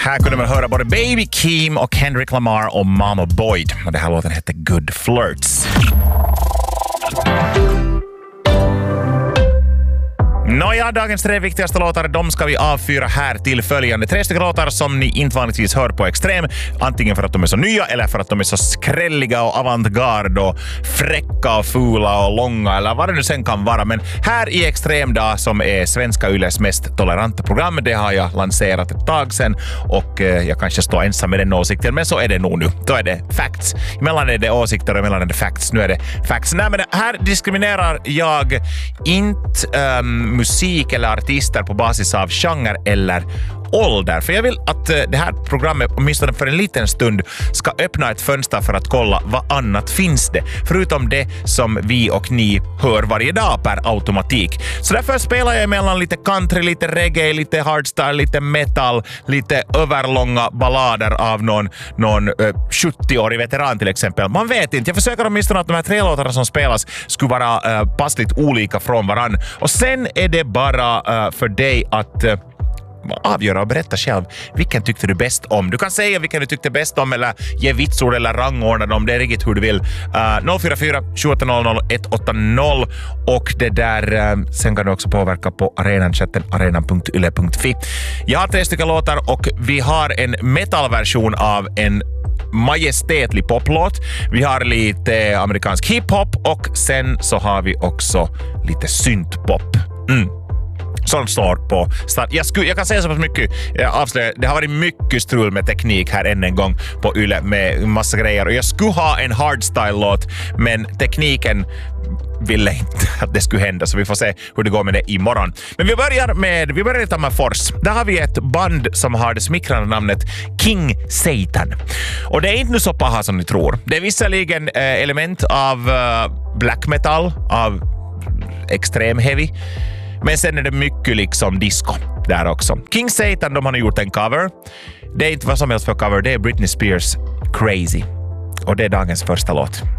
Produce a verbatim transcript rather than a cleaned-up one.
Här kunde man höra både Baby Keem och Kendrick Lamar och Mama Boyd. Och det här låten hette Good Flirts. Nåja, dagens tre viktigaste låtar, de ska vi avfyra här till följande. Tre stycken låtar som ni inte vanligtvis hör på Extrem. Antingen för att de är så nya eller för att de är så skrälliga och avantgarde och fräcka och fula och långa eller vad det nu sen kan vara. Men här i Extrem då, som är svenska Yles mest toleranta program, det har jag lanserat ett tag sedan och eh, jag kanske står ensam med den åsikten, men så är det nog nu. Då är det facts. Emellan är det åsikter och emellan är det facts. Nu är det facts. Nej, men här diskriminerar jag inte um, musik eller artister på basis av genre eller ålder. För jag vill att det här programmet, åtminstone för en liten stund, ska öppna ett fönster för att kolla vad annat finns det. Förutom det som vi och ni hör varje dag per automatik. Så därför spelar jag emellan lite country, lite reggae, lite hardstyle, lite metal, lite överlånga ballader av någon, någon uh, sjuttio-årig veteran till exempel. Man vet inte. Jag försöker åtminstone att de här tre låtarna som spelas skulle vara uh, passligt olika från varann. Och sen är det bara uh, för dig att uh, avgöra och berätta själv vilken tyckte du bäst om. Du kan säga vilken du tyckte bäst om eller ge vitsord eller rangordna dem. Det är riktigt hur du vill. Uh, noll fyra fyra sju åtta noll noll ett åtta noll och det där uh, sen kan du också påverka på arenan-chatten arenan punkt yle punkt fi. Jag har tre stycken låtar och vi har en metalversion av en majestätlig poplåt. Vi har lite amerikansk hiphop och sen så har vi också lite syntpop. Mm. Som står på start. Jag, skulle, jag kan säga så mycket. Jag avslöjar, det har varit mycket strul med teknik här än en gång på Yle med massa grejer. Och jag skulle ha en hardstyle-låt, men tekniken ville inte att det skulle hända, så vi får se hur det går med det imorgon. Men vi börjar med vi börjar med Tammerfors. Där har vi ett band som har det smickrande namnet King Satan. Och det är inte nu så paha som ni tror. Det är visserligen eh, element av eh, black metal, av extrem heavy. Men sen är det mycket liksom disco där också. King Satan, de har gjort en cover. Det är inte vad som helst för cover, det är Britney Spears Crazy. Och det är dagens första låt.